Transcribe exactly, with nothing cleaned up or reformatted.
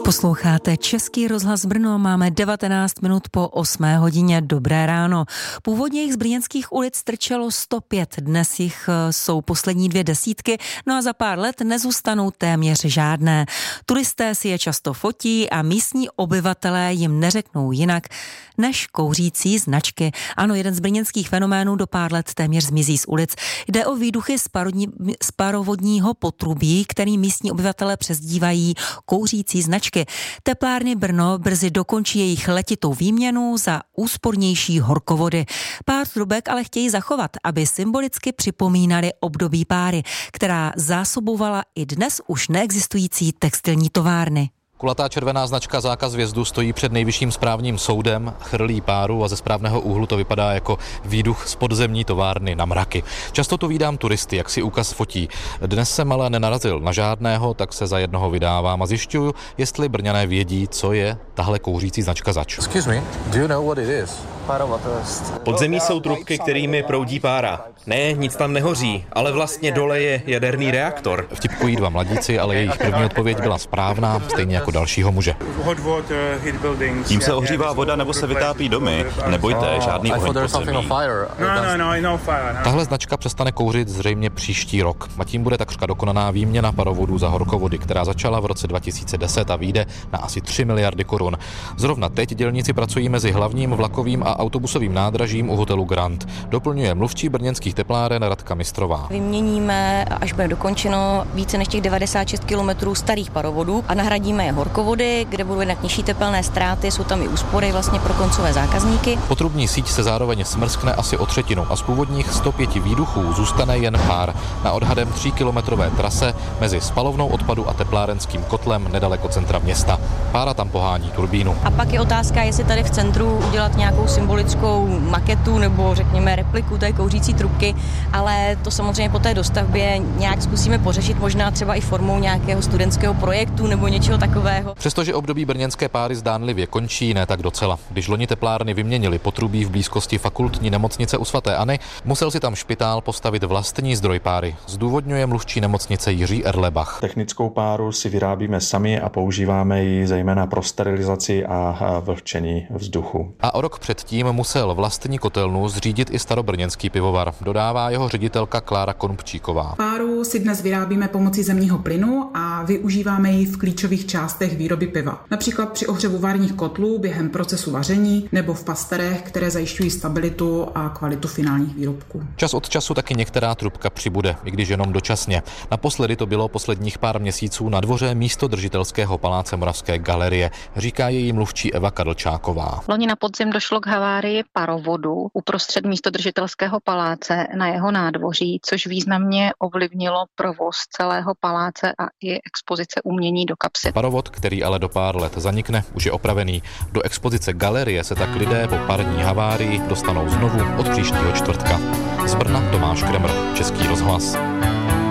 Posloucháte Český rozhlas Brno, máme devatenáct minut po osmé hodině. Dobré ráno. Původně jich z brněnských ulic trčelo sto pět, dnes jich jsou poslední dvě desítky, no a za pár let nezůstanou téměř žádné. Turisté si je často fotí a místní obyvatelé jim neřeknou jinak než kouřící značky. Ano, jeden z brněnských fenoménů do pár let téměř zmizí z ulic. Jde o výduchy z, parodní, z parovodního potrubí, který místní obyvatelé přezdívají kouřící značky. Teplárny Brno brzy dokončí jejich letitou výměnu za úspornější horkovody. Pár trubek ale chtějí zachovat, aby symbolicky připomínali období páry, která zásobovala i dnes už neexistující textilní továrny. Kulatá červená značka zákaz vjezdu stojí před nejvyšším správním soudem, chrlí páru a ze správného úhlu to vypadá jako výduch z podzemní továrny na mraky. Často to vídám turisty, jak si úkaz fotí. Dnes jsem ale nenarazil na žádného, tak se za jednoho vydávám a zjišťuju, jestli Brňané vědí, co je tahle kouřící značka zač. Excuse me, do you know what it is? Podzemí jsou trubky, kterými proudí pára. Ne, nic tam nehoří, ale vlastně dole je jaderný reaktor. Vtipkují dva mladíci, ale jejich první odpověď byla správná, stejně jako dalšího muže. Tím se ohřívá voda nebo se vytápí domy. Nebojte, žádný oheň podzemí. Tahle značka přestane kouřit zřejmě příští rok a tím bude takřka dokonaná výměna parovodů za horkovody, která začala v roce dva tisíce deset a vyjde na asi tři miliardy korun. Zrovna teď dělníci pracují mezi hlavním vlakovým a autobusovým nádražím u hotelu Grand. Doplňuje mluvčí brněnských tepláren Radka Mistrová. Vyměníme, až bude dokončeno, více než těch devadesát šest kilometrů starých parovodů a nahradíme je horkovody, kde budou jednak nižší tepelné ztráty, jsou tam i úspory vlastně pro koncové zákazníky. Potrubní síť se zároveň smrskne asi o třetinu a z původních sto pět výduchů zůstane jen pár na odhadem tříkilometrové trase mezi spalovnou odpadu a teplárenským kotlem nedaleko centra města. Pára tam pohání turbínu. A pak je otázka, jestli tady v centru udělat nějakou symbolickou maketu nebo řekněme repliku té kouřící trubky, ale to samozřejmě po té dostavbě nějak zkusíme pořešit, možná třeba i formou nějakého studentského projektu nebo něčeho takového. Přestože období brněnské páry zdánlivě končí, ne tak docela. Když loni teplárny vyměnili potrubí v blízkosti fakultní nemocnice u svaté Anny, musel si tam špitál postavit vlastní zdroj páry. Zdůvodňuje mluvčí nemocnice Jiří Erlebach. Technickou páru si vyrábíme sami a používáme ji zejména pro sterilizaci a vlhčení vzduchu. A o rok předtím musel vlastní kotelnu zřídit i starobrněnský pivovar, dodává jeho ředitelka Klára Konupčíková. Páru si dnes vyrábíme pomocí zemního plynu a využíváme ji v klíčových částech výroby piva. Například při ohřevu varních kotlů během procesu vaření nebo v pasterech, které zajišťují stabilitu a kvalitu finálních výrobků. Čas od času taky některá trubka přibude, i když jenom dočasně. Naposledy to bylo posledních pár měsíců na dvoře místodržitelského paláce Moravské galerie, říká její mluvčí Eva Kadlčáková. Loni na podzim došlo k havárii parovodu uprostřed místodržitelského paláce na jeho nádvoří, což významně ovlivnilo provoz celého paláce a i expozice umění do kapsy. Parovod, který ale do pár let zanikne, už je opravený. Do expozice galerie se tak lidé po parní havárii dostanou znovu od příštího čtvrtka. Z Brna Tomáš Kremr, Český rozhlas.